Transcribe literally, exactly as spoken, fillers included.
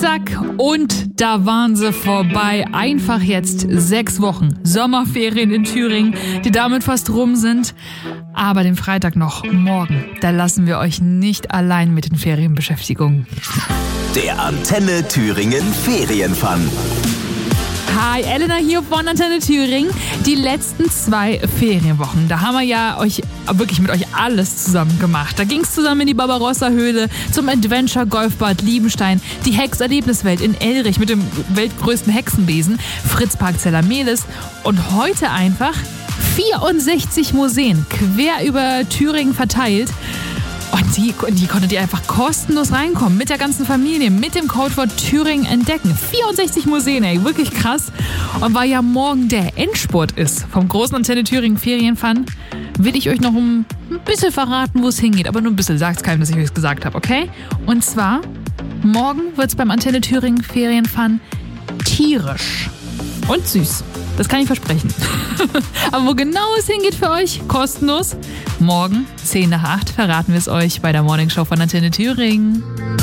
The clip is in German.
Freitag und da waren sie vorbei. Einfach jetzt sechs Wochen Sommerferien in Thüringen, die damit fast rum sind. Aber den Freitag noch, morgen, da lassen wir euch nicht allein mit den Ferienbeschäftigungen. Der Antenne Thüringen Ferienfun. Hi, Elena hier von Antenne Thüringen. Die letzten zwei Ferienwochen, da haben wir ja euch wirklich mit euch alles zusammen gemacht. Da ging es zusammen in die Barbarossa-Höhle, zum Adventure-Golfbad Liebenstein, die Hex-Erlebniswelt in Elrich mit dem weltgrößten Hexenbesen, Fritzpark Zellamelis und heute einfach vierundsechzig Museen quer über Thüringen verteilt. Und die, die konntet ihr einfach kostenlos reinkommen, mit der ganzen Familie, mit dem Codewort Thüringen entdecken. vierundsechzig Museen, ey, wirklich krass. Und weil ja morgen der Endspurt ist vom großen Antenne Thüringen Ferienfun, will ich euch noch ein bisschen verraten, wo es hingeht. Aber nur ein bisschen, sagt's keinem, dass ich euch das gesagt habe, okay? Und zwar, morgen wird's beim Antenne Thüringen Ferienfun tierisch und süß. Das kann ich versprechen. Aber wo genau es hingeht für euch, kostenlos, morgen zehn nach acht verraten wir es euch bei der Morningshow von Antenne Thüringen.